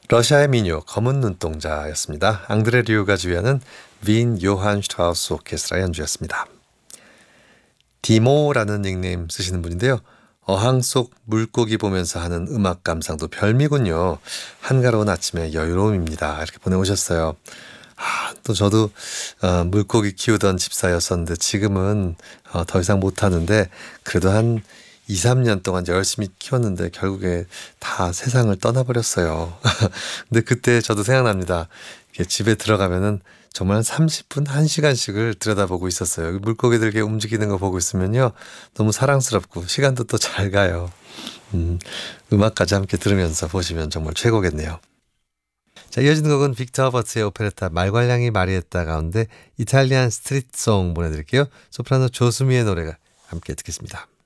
러시아의 민요 검은 눈동자였습니다. 앙드레 류가 주연은 빈 요한 슈트라우스 오케스트라 연주였습니다. 디모라는 닉네임 쓰시는 분인데요. 어항 속 물고기 보면서 하는 음악 감상도 별미군요. 한가로운 아침의 여유로움입니다. 이렇게 보내오셨어요. 또 저도 물고기 키우던 집사였었는데 지금은 더 이상 못하는데 그래도 한 2, 3년 동안 열심히 키웠는데 결국에 다 세상을 떠나버렸어요. 근데 그때 저도 생각납니다. 이렇게 집에 들어가면은 정말 한 30분, 1시간씩을 들여다보고 있었어요. 물고기들 이렇게 움직이는 거 보고 있으면요. 너무 사랑스럽고 시간도 또 잘 가요. 음악까지 함께 들으면서 보시면 정말 최고겠네요. 자, 이어지는 곡은 빅터 버츠의 오페레타 말괄량이 마리에타 가운데 이탈리안 스트릿송 보내드릴게요. 소프라노 조수미의 노래가 함께 듣겠습니다.